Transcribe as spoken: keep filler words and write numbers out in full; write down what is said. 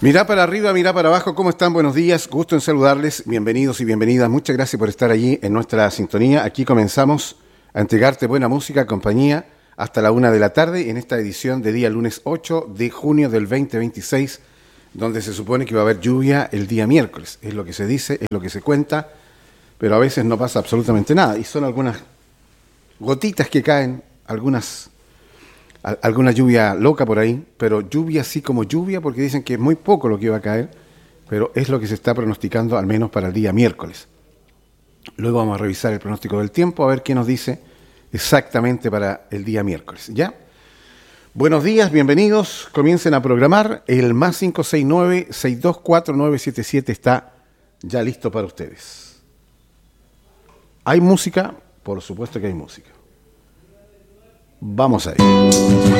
Mirá para arriba, mirá para abajo, ¿cómo están? Buenos días, gusto en saludarles, bienvenidos y bienvenidas, muchas gracias por estar allí en nuestra sintonía. Aquí comenzamos a entregarte buena música, compañía, hasta la una de la tarde en esta edición de día lunes ocho de junio del veinte veintiséis, donde se supone que va a haber lluvia el día miércoles, es lo que se dice, es lo que se cuenta, pero a veces no pasa absolutamente nada, y son algunas gotitas que caen, algunas... alguna lluvia loca por ahí, pero lluvia así como lluvia, porque dicen que es muy poco lo que va a caer, pero es lo que se está pronosticando al menos para el día miércoles. Luego vamos a revisar el pronóstico del tiempo, a ver qué nos dice exactamente para el día miércoles, ¿ya? Buenos días, bienvenidos, comiencen a programar, el más cinco seis nueve, seis dos cuatro, nueve siete siete está ya listo para ustedes. ¿Hay música? Por supuesto que hay música. Vamos a ir.